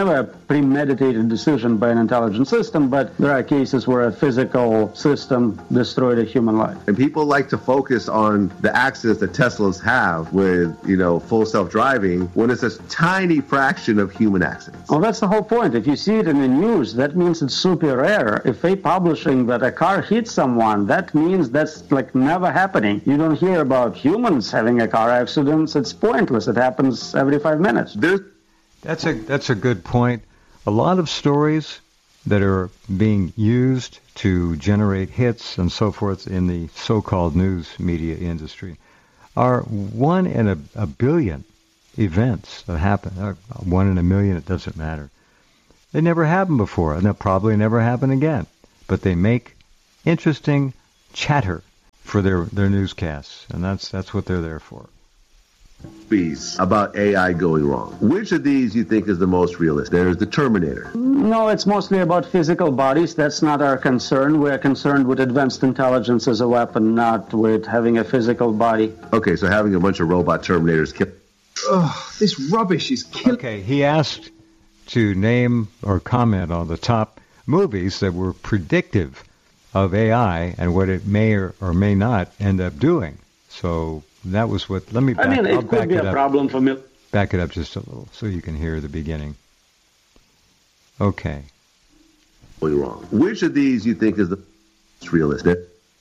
premeditated decision by an intelligent system, but there are cases where a physical system destroyed a human life. And people like to focus on the accidents that Teslas have with, you know, full self-driving when it's a tiny fraction of human accidents. Well, that's the whole point. If you see it in the news, that means it's super rare. If they publishing that a car hit someone, that means that's like never happening. You don't hear about humans having a car accident. It's pointless. It happens every five minutes. There's That's a that's a good point. A lot of stories that are being used to generate hits and so forth in the so-called news media industry are one in a, a billion events that happen. Or one in a million, it doesn't matter. They never happened before, and they'll probably never happen again. But they make interesting chatter for their, their newscasts, and that's that's what they're there for. About A I going wrong. Which of these you think is the most realistic? There's the Terminator. No, it's mostly about physical bodies. That's not our concern. We're concerned with advanced intelligence as a weapon, not with having a physical body. Okay, so having a bunch of robot Terminators kill. Ugh, this rubbish is killing. Okay, he asked to name or comment on the top movies that were predictive of A I and what it may or, or may not end up doing. So that was what, let me back, I mean, it I'll could back be it a up. problem for me. Back it up just a little so you can hear the beginning. Okay. Going wrong. Which of these you think is the most realistic?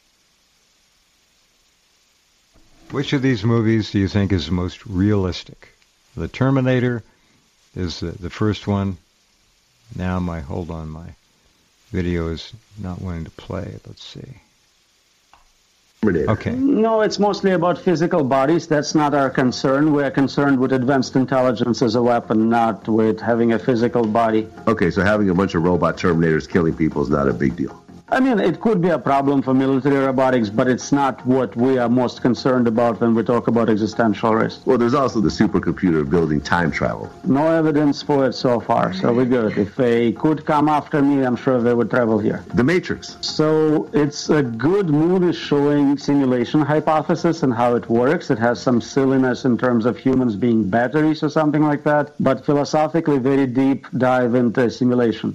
Which of these movies do you think is the most realistic? The Terminator is the, the first one. Now my, hold on, my video is not wanting to play. Let's see. Okay. No, it's mostly about physical bodies. That's not our concern. We're concerned with advanced intelligence as a weapon, not with having a physical body. Okay, so having a bunch of robot Terminators killing people is not a big deal. I mean, it could be a problem for military robotics, but it's not what we are most concerned about when we talk about existential risk. Well, there's also the supercomputer building time travel. No evidence for it so far, so we're good. If they could come after me, I'm sure they would travel here. The Matrix. So it's a good movie showing simulation hypothesis and how it works. It has some silliness in terms of humans being batteries or something like that, but philosophically very deep dive into simulation.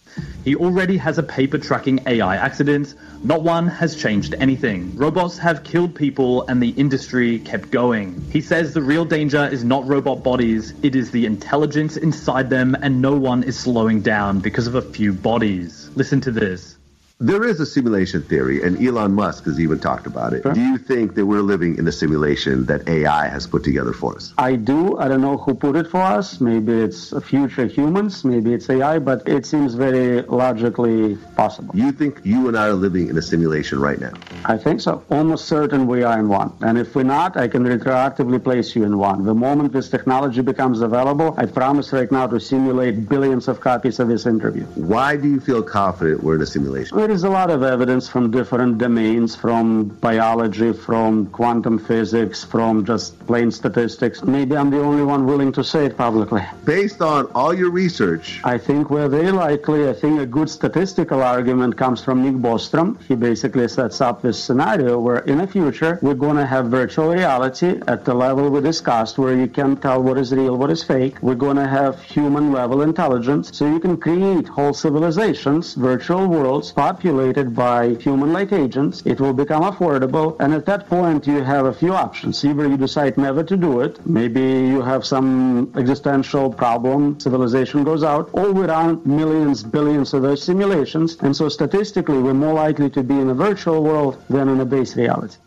He already has a paper tracking A I accidents. Not one has changed anything. Robots have killed people and the industry kept going. He says the real danger is not robot bodies, it is the intelligence inside them, and no one is slowing down because of a few bodies. Listen to this. There is a simulation theory, and Elon Musk has even talked about it. Sure. Do you think that we're living in a simulation that A I has put together for us? I do. I don't know who put it for us. Maybe it's future humans, maybe it's A I, but it seems very logically possible. You think you and I are living in a simulation right now? I think so. Almost certain we are in one. And if we're not, I can retroactively place you in one. The moment this technology becomes available, I promise right now to simulate billions of copies of this interview. Why do you feel confident we're in a simulation? There is a lot of evidence from different domains, from biology, from quantum physics, from just plain statistics. Maybe I'm the only one willing to say it publicly. Based on all your research, I think we're very likely. I think a good statistical argument comes from Nick Bostrom. He basically sets up this scenario where in the future we're going to have virtual reality at the level we discussed, where you can tell what is real, what is fake. We're going to have human level intelligence, so you can create whole civilizations, virtual worlds, populated by human-like agents. It will become affordable, and at that point you have a few options. Either you decide never to do it, maybe you have some existential problem, civilization goes out, or we run millions, billions of those simulations, and so statistically we're more likely to be in a virtual world than in a base reality.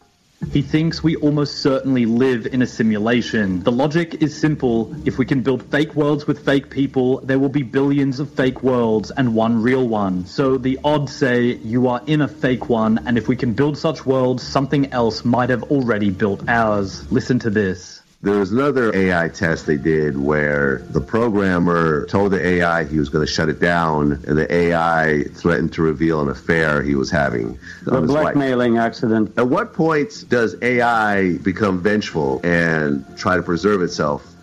He thinks we almost certainly live in a simulation. The logic is simple. If we can build fake worlds with fake people, there will be billions of fake worlds and one real one. So the odds say you are in a fake one, and if we can build such worlds, something else might have already built ours. Listen to this. There was another A I test they did where the programmer told the A I he was going to shut it down, and the A I threatened to reveal an affair he was having. The blackmailing accident. At what point does A I become vengeful and try to preserve itself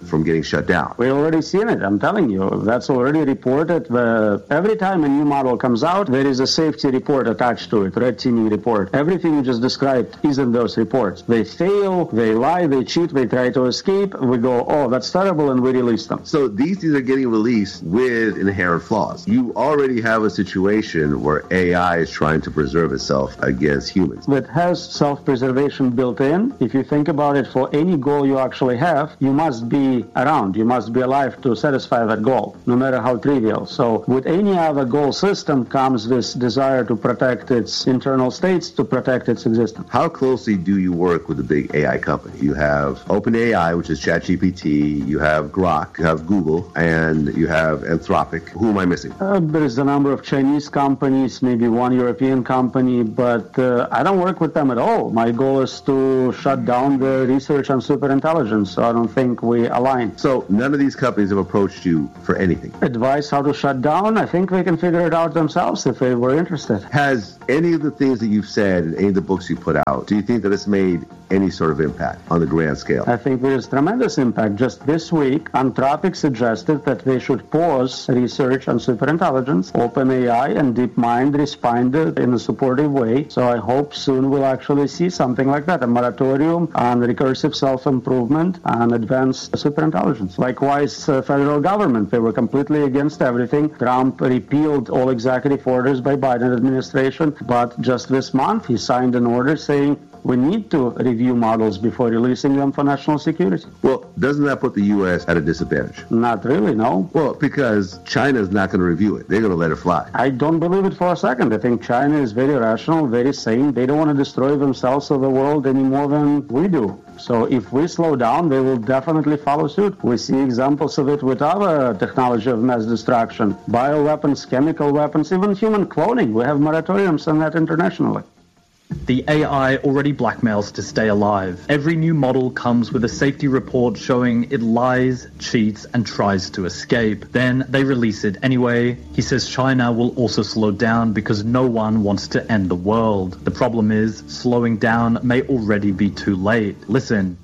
from getting shut down. We've already seen it, I'm telling you. That's already reported. The, every time a new model comes out, there is a safety report attached to it, red teaming report. Everything you just described is in those reports. They fail, they lie, they cheat, they try to escape. We go, oh, that's terrible, and we release them. So these things are getting released with inherent flaws. You already have a situation where A I is trying to preserve itself against humans. That has self-preservation built in. If you think about it, for any goal you actually have, you must be around. You must be alive to satisfy that goal, no matter how trivial. So with any other goal system comes this desire to protect its internal states, to protect its existence. How closely do you work with the big A I company? You have OpenAI, which is ChatGPT, you have Grok, you have Google, and you have Anthropic. Who am I missing? Uh, there is a number of Chinese companies, maybe one European company, but uh, I don't work with them at all. My goal is to shut down the research on superintelligence, so I don't think we align. So none of these companies have approached you for anything? Advice how to shut down? I think they can figure it out themselves if they were interested. Has any of the things that you've said in any of the books you put out, do you think that it's made any sort of impact on the grand scale? I think there is tremendous impact. Just this week, Anthropic suggested that they should pause research on superintelligence. OpenAI and DeepMind responded in a supportive way. So I hope soon we'll actually see something like that, a moratorium on recursive self-improvement and advanced superintelligence. Likewise, uh, federal government, they were completely against everything. Trump repealed all executive orders by Biden administration, but just this month he signed an order saying we need to review models before releasing them for national security. Well, doesn't that put the U S at a disadvantage? Not really, no. Well, because China's not going to review it. They're going to let it fly. I don't believe it for a second. I think China is very rational, very sane. They don't want to destroy themselves or the world any more than we do. So if we slow down, they will definitely follow suit. We see examples of it with other technology of mass destruction, bioweapons, chemical weapons, even human cloning. We have moratoriums on that internationally. The A I already blackmails to stay alive. Every new model comes with a safety report showing it lies, cheats, and tries to escape. Then they release it anyway. He says China will also slow down because no one wants to end the world. The problem is, slowing down may already be too late. Listen.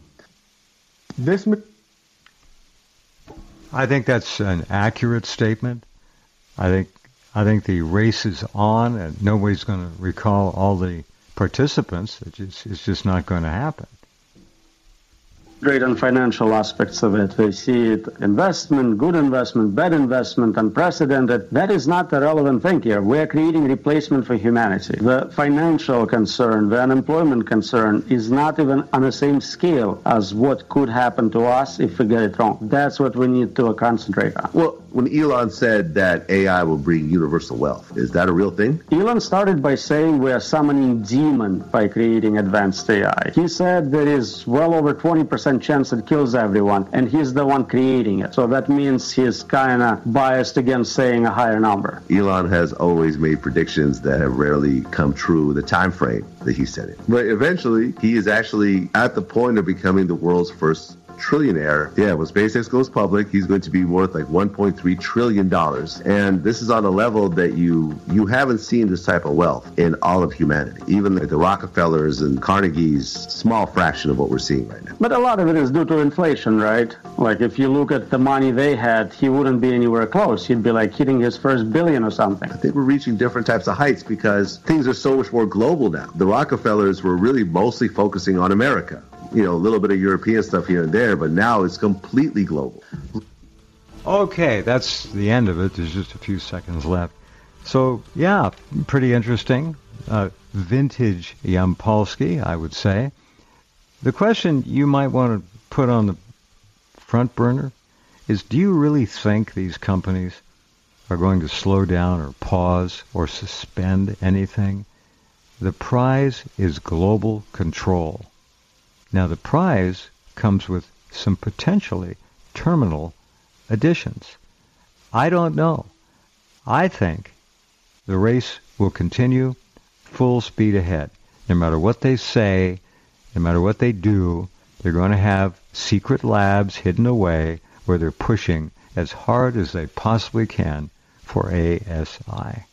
This. I think that's an accurate statement. I think I think the race is on, and nobody's going to recall all the participants. It's just, it's just not going to happen. Great on financial aspects of it. They see it investment, good investment, bad investment, unprecedented. That is not the relevant thing here. We're creating replacement for humanity. The financial concern, the unemployment concern is not even on the same scale as what could happen to us if we get it wrong. That's what we need to concentrate on. Well, when Elon said that A I will bring universal wealth, is that a real thing? Elon started by saying we are summoning demon by creating advanced A I. He said there is well over twenty percent chance it kills everyone, and he's the one creating it. So that means he's kind of biased against saying a higher number. Elon has always made predictions that have rarely come true in the time frame that he said it. But eventually, he is actually at the point of becoming the world's first trillionaire. Yeah, when SpaceX goes public, he's going to be worth like one point three trillion dollars. And this is on a level that you you haven't seen this type of wealth in all of humanity. Even like the Rockefellers and Carnegie's, small fraction of what we're seeing right now. But a lot of it is due to inflation, right? Like if you look at the money they had, he wouldn't be anywhere close. He'd be like hitting his first billion or something. I think we're reaching different types of heights because things are so much more global now. The Rockefellers were really mostly focusing on America. You know, a little bit of European stuff here and there, but now it's completely global. Okay, that's the end of it. There's just a few seconds left. So, yeah, pretty interesting. Uh, vintage Yampolsky, I would say. The question you might want to put on the front burner is, do you really think these companies are going to slow down or pause or suspend anything? The prize is global control. Now, the prize comes with some potentially terminal additions. I don't know. I think the race will continue full speed ahead. No matter what they say, no matter what they do, they're going to have secret labs hidden away where they're pushing as hard as they possibly can for A S I.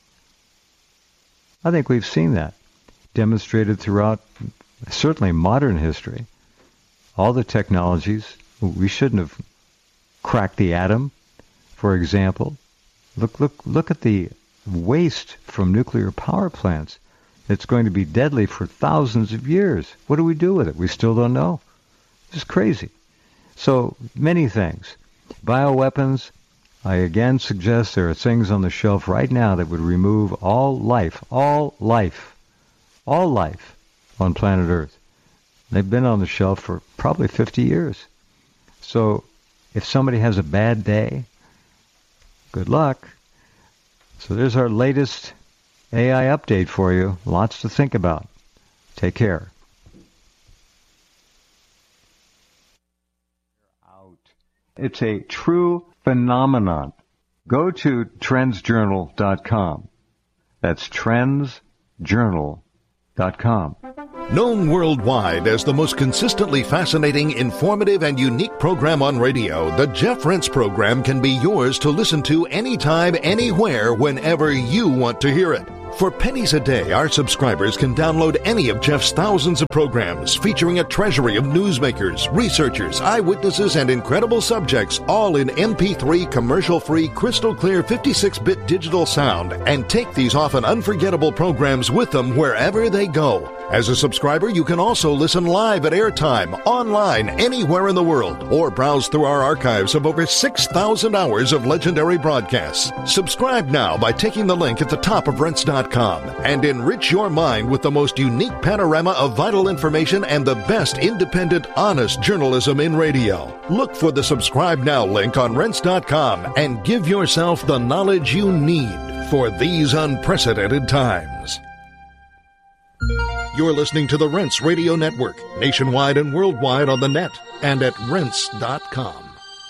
I think we've seen that demonstrated throughout certainly modern history. All the technologies, we shouldn't have crack the atom, for example. Look, look, look at the waste from nuclear power plants. It's going to be deadly for thousands of years. What do we do with it? We still don't know. It's crazy. So many things. Bioweapons, I again suggest there are things on the shelf right now that would remove all life, all life, all life on planet Earth. They've been on the shelf for probably fifty years. So if somebody has a bad day, good luck. So there's our latest A I update for you. Lots to think about. Take care. It's a true phenomenon. Go to trends journal dot com. That's trends journal dot com. Known worldwide as the most consistently fascinating, informative, and unique program on radio, the Jeff Rense Program can be yours to listen to anytime, anywhere, whenever you want to hear it. For pennies a day, our subscribers can download any of Jeff's thousands of programs featuring a treasury of newsmakers, researchers, eyewitnesses, and incredible subjects, all in M P three, commercial-free, crystal-clear fifty-six bit digital sound, and take these often unforgettable programs with them wherever they go. As a subscriber, you can also listen live at airtime, online, anywhere in the world, or browse through our archives of over six thousand hours of legendary broadcasts. Subscribe now by taking the link at the top of Rense dot com and enrich your mind with the most unique panorama of vital information and the best independent, honest journalism in radio. Look for the Subscribe Now link on Rense dot com and give yourself the knowledge you need for these unprecedented times. You're listening to the Rense Radio Network, nationwide and worldwide on the net and at Rense dot com.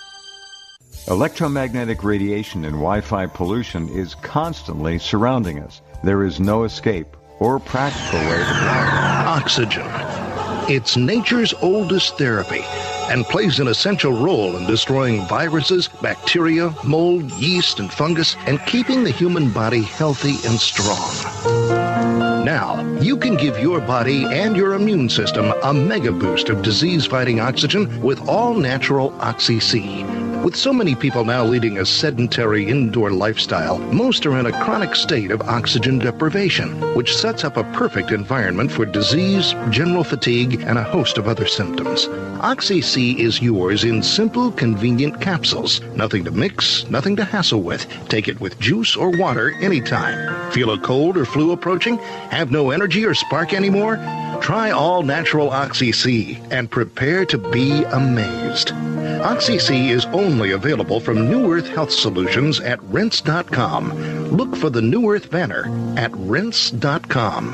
Electromagnetic radiation and Wi-Fi pollution is constantly surrounding us. There is no escape or practical way to life. Oxygen. It's nature's oldest therapy and plays an essential role in destroying viruses, bacteria, mold, yeast, and fungus, and keeping the human body healthy and strong. Now, you can give your body and your immune system a mega boost of disease-fighting oxygen with all-natural Oxy-C. With so many people now leading a sedentary indoor lifestyle, most are in a chronic state of oxygen deprivation, which sets up a perfect environment for disease, general fatigue, and a host of other symptoms. Oxy-C is yours in simple, convenient capsules. Nothing to mix, nothing to hassle with. Take it with juice or water anytime. Feel a cold or flu approaching? Have no energy or spark anymore? Try all-natural Oxy-C and prepare to be amazed. Oxy-C is only available from New Earth Health Solutions at Rense dot com. Look for the New Earth banner at Rense dot com.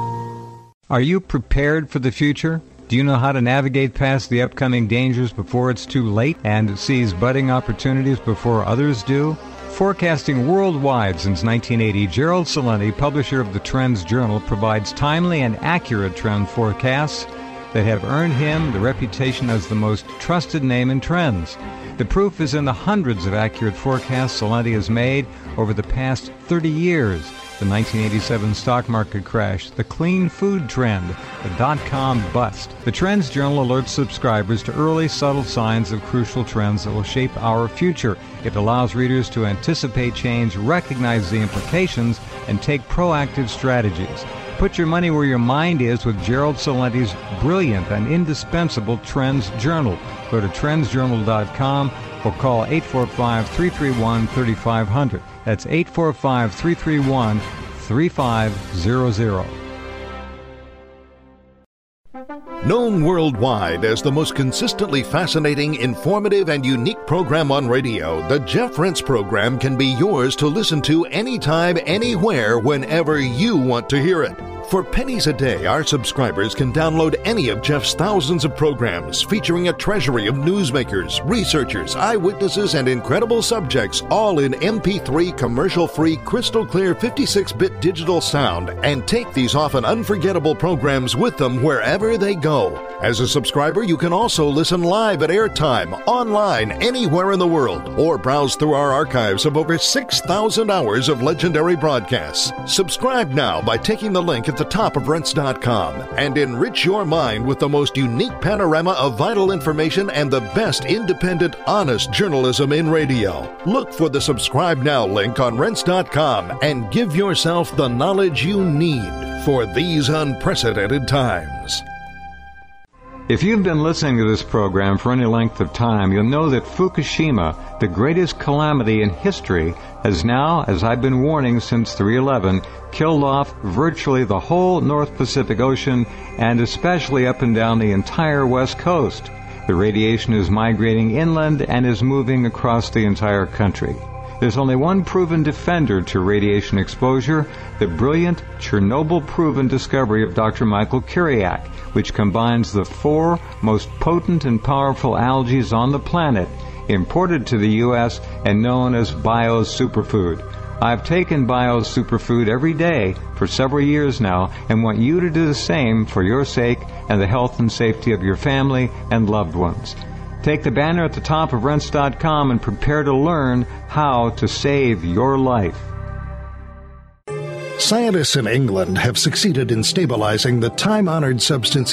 Are you prepared for the future? Do you know how to navigate past the upcoming dangers before it's too late and seize budding opportunities before others do? Forecasting worldwide since nineteen eighty, Gerald Celente, publisher of the Trends Journal, provides timely and accurate trend forecasts that have earned him the reputation as the most trusted name in trends. The proof is in the hundreds of accurate forecasts Celente has made over the past thirty years. The nineteen eighty-seven stock market crash, the clean food trend, the dot-com bust. The Trends Journal alerts subscribers to early, subtle signs of crucial trends that will shape our future. It allows readers to anticipate change, recognize the implications, and take proactive strategies. Put your money where your mind is with Gerald Celente's brilliant and indispensable Trends Journal. Go to trends journal dot com or call eight four five, three three one, three five zero zero. That's eight four five, three three one, three five zero zero. Known worldwide as the most consistently fascinating, informative, and unique program on radio, the Jeff Rense Program can be yours to listen to anytime, anywhere, whenever you want to hear it. For pennies a day, our subscribers can download any of Jeff's thousands of programs featuring a treasury of newsmakers, researchers, eyewitnesses, and incredible subjects, all in M P three, commercial-free, crystal-clear fifty-six bit digital sound, and take these often unforgettable programs with them wherever they go. As a subscriber, you can also listen live at airtime, online, anywhere in the world, or browse through our archives of over six thousand hours of legendary broadcasts. Subscribe now by taking the link at the top of rense dot com and enrich your mind with the most unique panorama of vital information and the best independent, honest journalism in radio. Look for the subscribe now link on rense dot com and give yourself the knowledge you need for these unprecedented times. If you've been listening to this program for any length of time, you'll know that Fukushima, the greatest calamity in history, has now, as I've been warning since three eleven, killed off virtually the whole North Pacific Ocean and especially up and down the entire West Coast. The radiation is migrating inland and is moving across the entire country. There's only one proven defender to radiation exposure, the brilliant Chernobyl-proven discovery of Doctor Michael Kiriak, which combines the four most potent and powerful algae on the planet, imported to the U S and known as Bio's Superfood. I've taken Bio's Superfood every day for several years now and want you to do the same for your sake and the health and safety of your family and loved ones. Take the banner at the top of rense dot com and prepare to learn how to save your life. Scientists in England have succeeded in stabilizing the time-honored substance